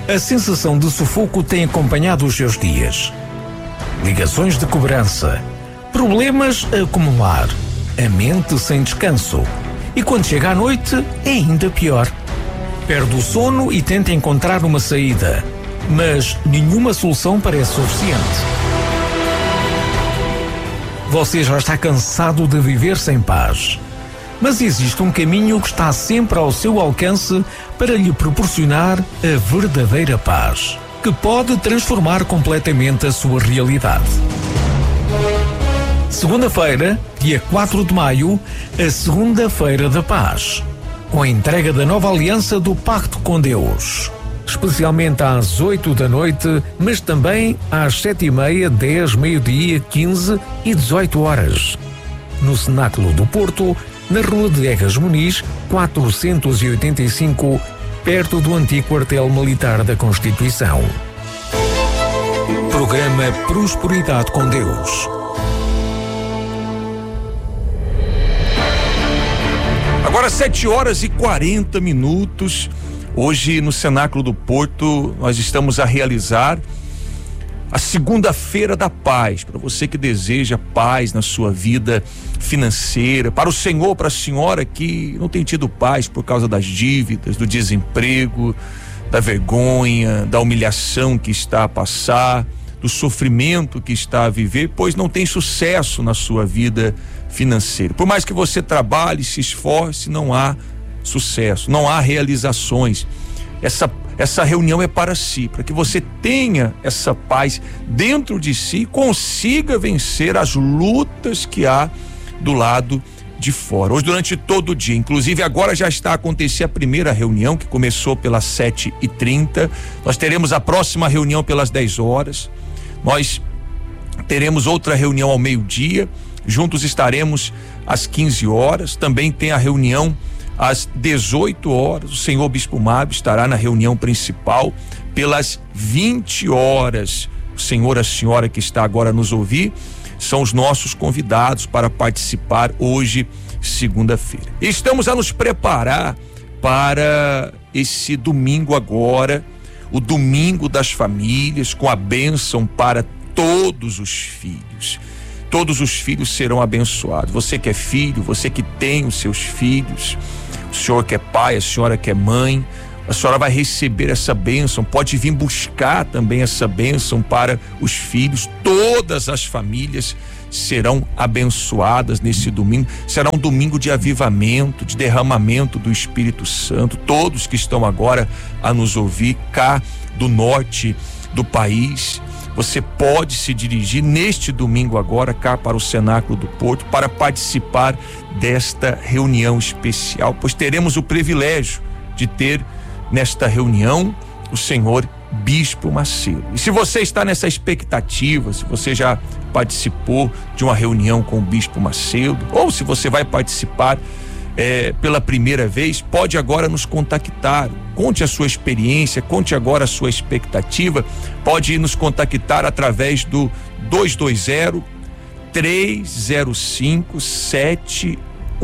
A sensação de sufoco tem acompanhado os seus dias. Ligações de cobrança, problemas a acumular, a mente sem descanso. E quando chega à noite, é ainda pior. Perde o sono e tenta encontrar uma saída, mas nenhuma solução parece suficiente. Você já está cansado de viver sem paz. Mas existe um caminho que está sempre ao seu alcance para lhe proporcionar a verdadeira paz, que pode transformar completamente a sua realidade. Segunda-feira, dia 4 de maio, a Segunda-feira da Paz, com a entrega da nova aliança do Pacto com Deus, especialmente às 8 da noite, mas também às 7h30, 10, meio-dia, 15 e 18 horas, no Cenáculo do Porto, na Rua de Egas Muniz, 485, perto do antigo quartel militar da Constituição. Programa Prosperidade com Deus. Agora 7h40. Hoje no Cenáculo do Porto nós estamos a realizar a Segunda-feira da Paz, para você que deseja paz na sua vida financeira, para o senhor, para a senhora que não tem tido paz por causa das dívidas, do desemprego, da vergonha, da humilhação que está a passar, do sofrimento que está a viver, pois não tem sucesso na sua vida financeira. Por mais que você trabalhe, se esforce, não há sucesso, não há realizações. Essa reunião é para si, para que você tenha essa paz dentro de si e consiga vencer as lutas que há do lado de fora. Hoje, durante todo o dia, inclusive agora já está a acontecer a primeira reunião, que começou pelas 7h30. Nós teremos a próxima reunião pelas 10 horas. Nós teremos outra reunião ao meio-dia. Juntos estaremos às 15 horas. Também tem a reunião às 18 horas, o senhor Bispo Mábio estará na reunião principal pelas 20 horas. O senhor, a senhora que está agora a nos ouvir, são os nossos convidados para participar hoje, segunda-feira. Estamos a nos preparar para esse domingo agora, o domingo das famílias, com a bênção para todos os filhos. Todos os filhos serão abençoados. Você que é filho, você que tem os seus filhos, o senhor que é pai, a senhora que é mãe, a senhora vai receber essa bênção, pode vir buscar também essa bênção para os filhos. Todas as famílias serão abençoadas nesse domingo. Será um domingo de avivamento, de derramamento do Espírito Santo. Todos que estão agora a nos ouvir cá do norte do país, você pode se dirigir neste domingo agora cá para o Cenáculo do Porto para participar desta reunião especial, pois teremos o privilégio de ter nesta reunião o senhor Bispo Macedo. E se você está nessa expectativa, se você já participou de uma reunião com o Bispo Macedo, ou se você vai participar pela primeira vez, pode agora nos contactar. Conte a sua experiência, conte agora a sua expectativa. Pode nos contactar através do 220-305-710.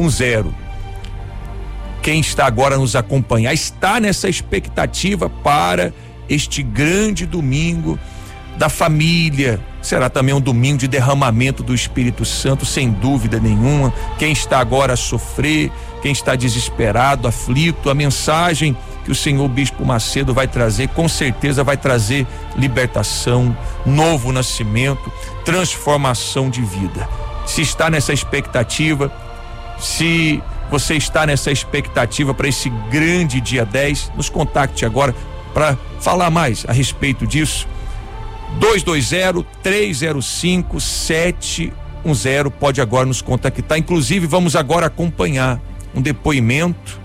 Quem está agora a nos acompanhar está nessa expectativa para este grande domingo da família. Será também um domingo de derramamento do Espírito Santo, sem dúvida nenhuma. Quem está agora a sofrer, quem está desesperado, aflito, a mensagem que o senhor Bispo Macedo vai trazer, com certeza vai trazer libertação, novo nascimento, transformação de vida. Se está nessa expectativa, se você está nessa expectativa para esse grande dia 10, nos contacte agora para falar mais a respeito disso. 220-305-710, pode agora nos contactar. Inclusive vamos agora acompanhar um depoimento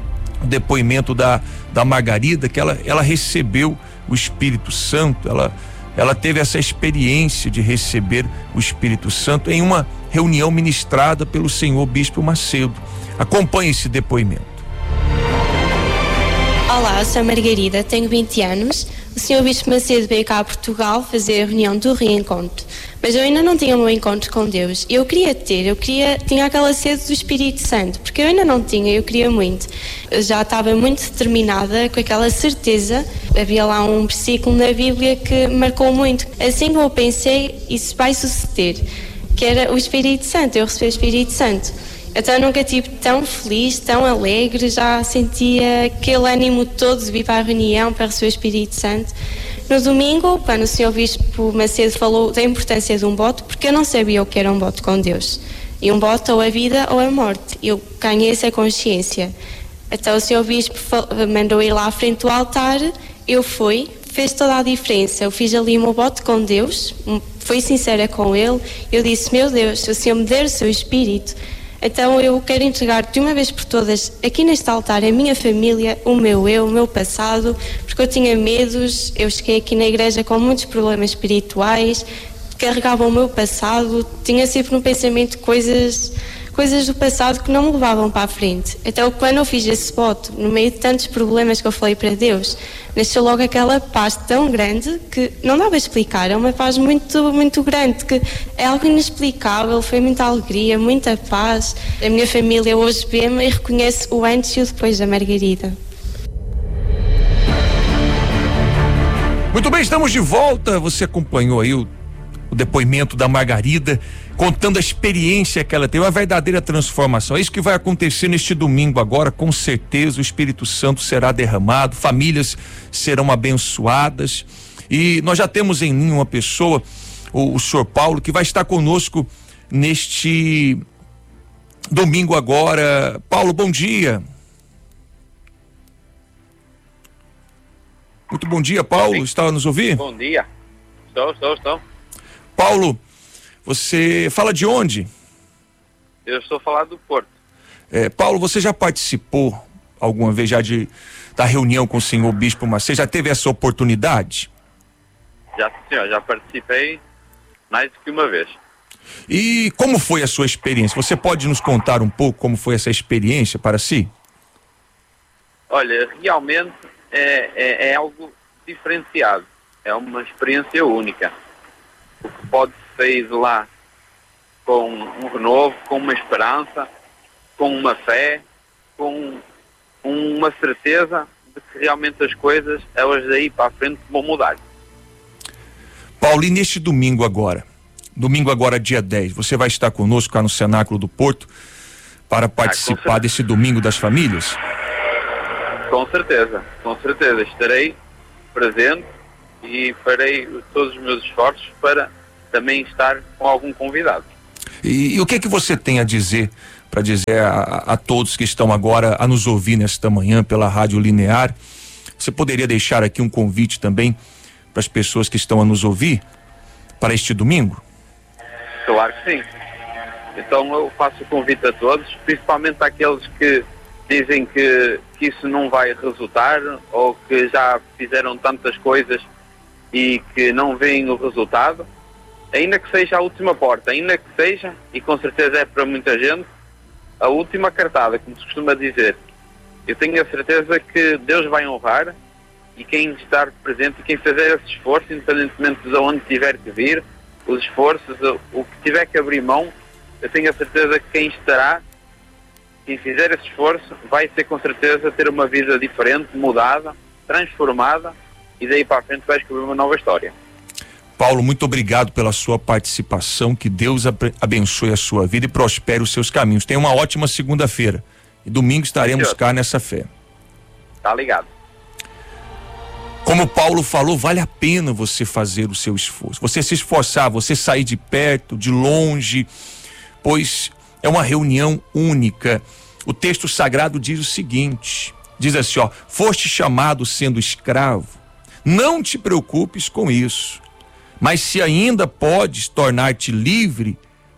da Margarida, que ela recebeu o Espírito Santo, ela teve essa experiência de receber o Espírito Santo em uma reunião ministrada pelo senhor Bispo Macedo. Acompanhe esse depoimento. Olá, eu sou a Margarida, tenho 20 anos. O Sr. Bispo Macedo veio cá a Portugal fazer a reunião do reencontro. Mas eu ainda não tinha o meu encontro com Deus. Eu tinha aquela sede do Espírito Santo, porque eu ainda não tinha, eu queria muito. Eu já estava muito determinada, com aquela certeza. Havia lá um versículo na Bíblia que me marcou muito. Assim que eu pensei, isso vai suceder, que era o Espírito Santo, eu recebi o Espírito Santo. Então eu nunca estive tão feliz, tão alegre, já sentia aquele ânimo todo de vir para a reunião para receber o Espírito Santo. No domingo, quando o Sr. Bispo Macedo falou da importância de um voto, porque eu não sabia o que era um voto com Deus. E um voto ou a vida ou a morte. Eu ganhei essa consciência. Então o Sr. Bispo mandou ir lá à frente do altar, eu fui, fez toda a diferença. Eu fiz ali o meu voto com Deus, fui sincera com Ele, eu disse, meu Deus, se o Senhor me der o seu Espírito, então eu quero entregar de uma vez por todas aqui neste altar a minha família, o meu passado, porque eu tinha medos, eu cheguei aqui na igreja com muitos problemas espirituais, carregava o meu passado, tinha sempre no pensamento coisas do passado que não me levavam para a frente. Então quando eu fiz esse voto, no meio de tantos problemas que eu falei para Deus, nasceu logo aquela paz tão grande que não dá para explicar, é uma paz muito, muito grande, que é algo inexplicável, foi muita alegria, muita paz. A minha família hoje vê-me e reconhece o antes e o depois da Margarida. Muito bem, estamos de volta. Você acompanhou aí o depoimento da Margarida, contando a experiência que ela teve, uma verdadeira transformação. É isso que vai acontecer neste domingo agora, com certeza o Espírito Santo será derramado, famílias serão abençoadas, e nós já temos em mim uma pessoa, o Sr. Paulo, que vai estar conosco neste domingo agora. Paulo, bom dia. Muito bom dia, Paulo. Sim. Está a nos ouvir? Bom dia. Estou. Paulo, você fala de onde? Eu estou falando do Porto. Paulo, você já participou alguma vez da reunião com o senhor Bispo Macedo? Já teve essa oportunidade? Já, senhor, já participei mais do que uma vez. E como foi a sua experiência? Você pode nos contar um pouco como foi essa experiência para si? Olha, realmente é algo diferenciado. É uma experiência única. O que pode sair de lá com um renovo, com uma esperança, com uma fé, com uma certeza de que realmente as coisas, elas daí para a frente, vão mudar. Paulo, e neste domingo agora, dia 10, você vai estar conosco cá no Cenáculo do Porto para participar desse domingo das famílias? Com certeza, estarei presente e farei todos os meus esforços para também estar com algum convidado. E o que é que você tem a dizer, para dizer a todos que estão agora a nos ouvir nesta manhã pela Rádio Linear? Você poderia deixar aqui um convite também para as pessoas que estão a nos ouvir para este domingo? Claro que sim. Então eu faço o convite a todos, principalmente àqueles que dizem que isso não vai resultar, ou que já fizeram tantas coisas e que não veem o resultado, ainda que seja a última porta, ainda que seja, e com certeza é para muita gente, a última cartada, como se costuma dizer. Eu tenho a certeza que Deus vai honrar, e quem estar presente e quem fizer esse esforço, independentemente de onde tiver que vir, os esforços, o que tiver que abrir mão, eu tenho a certeza que quem fizer esse esforço, vai ser com certeza ter uma vida diferente, mudada, transformada, e daí para a frente vai escrever uma nova história. Paulo, muito obrigado pela sua participação, que Deus abençoe a sua vida e prospere os seus caminhos. Tenha uma ótima segunda-feira e domingo estaremos cá nessa fé. Tá ligado. Como Paulo falou, vale a pena você fazer o seu esforço, você se esforçar, você sair de perto, de longe, pois é uma reunião única. O texto sagrado diz o seguinte, diz assim, foste chamado sendo escravo, não te preocupes com isso, mas se ainda podes tornar-te livre,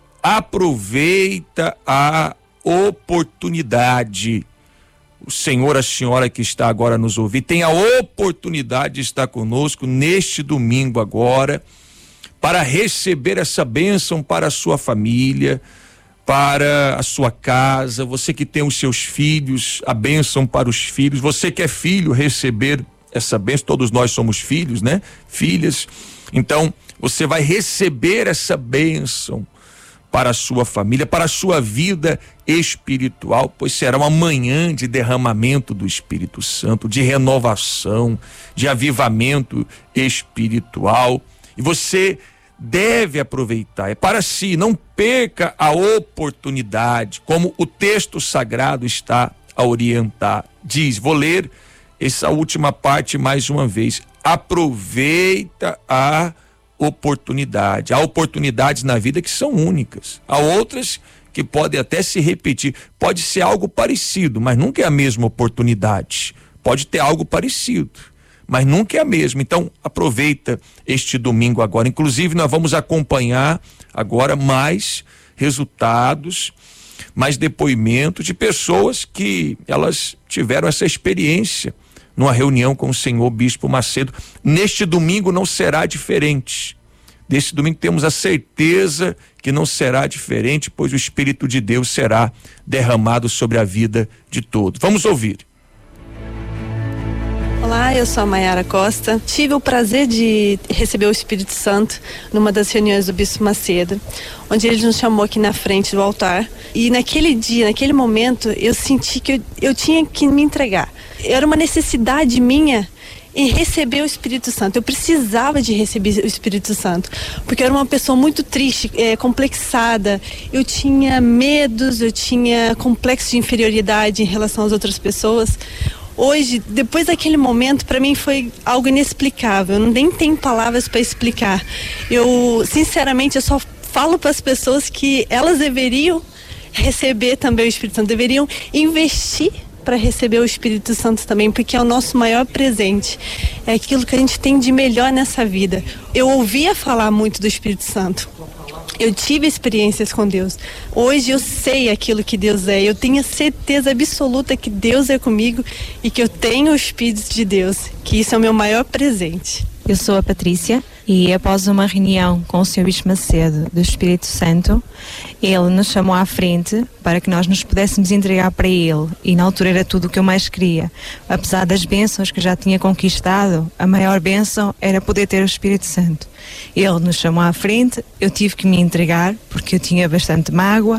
aproveita a oportunidade. O senhor, a senhora que está agora a nos ouvir, tem a oportunidade de estar conosco neste domingo agora, para receber essa bênção para a sua família, para a sua casa, você que tem os seus filhos, a bênção para os filhos, você que é filho, receber essa bênção, todos nós somos filhos, né? Filhas, então você vai receber essa bênção para a sua família, para a sua vida espiritual, pois será uma manhã de derramamento do Espírito Santo, de renovação, de avivamento espiritual, e você deve aproveitar, é para si, não perca a oportunidade, como o texto sagrado está a orientar. Diz, vou ler essa última parte mais uma vez, aproveita a oportunidade. Há oportunidades na vida que são únicas, há outras que podem até se repetir, pode ser algo parecido, mas nunca é a mesma oportunidade, pode ter algo parecido, mas nunca é a mesma. Então aproveita este domingo agora, inclusive nós vamos acompanhar agora mais resultados, mais depoimentos de pessoas que elas tiveram essa experiência numa reunião com o senhor Bispo Macedo. Neste domingo não será diferente. Neste domingo temos a certeza que não será diferente, pois o Espírito de Deus será derramado sobre a vida de todos. Vamos ouvir. Olá, eu sou a Mayara Costa. Tive o prazer de receber o Espírito Santo numa das reuniões do Bispo Macedo, onde ele nos chamou aqui na frente do altar. E naquele dia, naquele momento, eu senti que eu tinha que me entregar. Era uma necessidade minha em receber o Espírito Santo. Eu precisava de receber o Espírito Santo, porque eu era uma pessoa muito triste, complexada. Eu tinha medos, eu tinha complexo de inferioridade em relação às outras pessoas. Hoje, depois daquele momento, para mim foi algo inexplicável. Eu nem tenho palavras para explicar. Sinceramente, eu só falo para as pessoas que elas deveriam receber também o Espírito Santo, deveriam investir para receber o Espírito Santo também, porque é o nosso maior presente, é aquilo que a gente tem de melhor nessa vida. Eu ouvia falar muito do Espírito Santo, eu tive experiências com Deus, hoje eu sei aquilo que Deus é, eu tenho certeza absoluta que Deus é comigo e que eu tenho o Espírito de Deus, que isso é o meu maior presente. Eu sou a Patrícia e após uma reunião com o Sr. Bispo Macedo do Espírito Santo, ele nos chamou à frente para que nós nos pudéssemos entregar para ele, e na altura era tudo o que eu mais queria. Apesar das bênçãos que já tinha conquistado, a maior bênção era poder ter o Espírito Santo. Ele nos chamou à frente, eu tive que me entregar porque eu tinha bastante mágoa,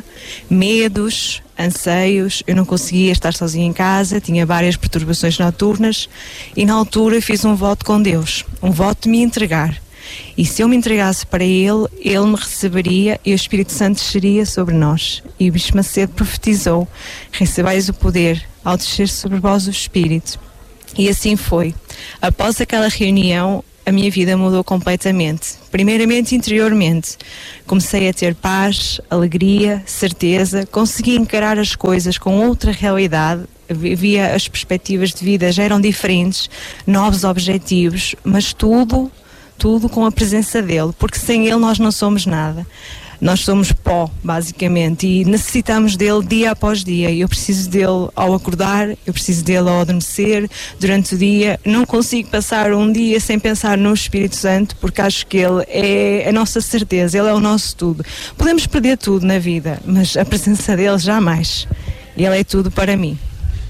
medos, anseios, eu não conseguia estar sozinha em casa, tinha várias perturbações noturnas e na altura fiz um voto com Deus, um voto de me entregar. E se eu me entregasse para ele, ele me receberia e o Espírito Santo desceria sobre nós. E o Bispo Macedo profetizou: recebais o poder ao descer sobre vós o Espírito. E assim foi. Após aquela reunião, a minha vida mudou completamente. Primeiramente, interiormente. Comecei a ter paz, alegria, certeza, consegui encarar as coisas com outra realidade. Via as perspectivas de vida já eram diferentes, novos objetivos, mas tudo com a presença dele, porque sem ele nós não somos nada. Nós somos pó, basicamente, e necessitamos dele dia após dia. Eu preciso dele ao acordar, eu preciso dele ao adormecer, durante o dia. Não consigo passar um dia sem pensar no Espírito Santo, porque acho que ele é a nossa certeza, ele é o nosso tudo. Podemos perder tudo na vida, mas a presença dele jamais. Ele é tudo para mim.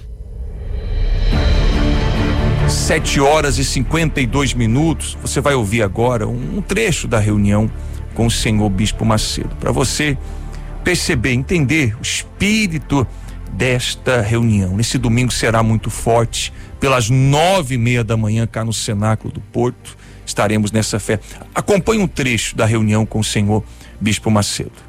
7h52. Você vai ouvir agora um trecho da reunião com o senhor Bispo Macedo, para você perceber, entender o espírito desta reunião. Nesse domingo será muito forte, pelas 9h30 da manhã, cá no Cenáculo do Porto, estaremos nessa fé. Acompanhe um trecho da reunião com o senhor Bispo Macedo.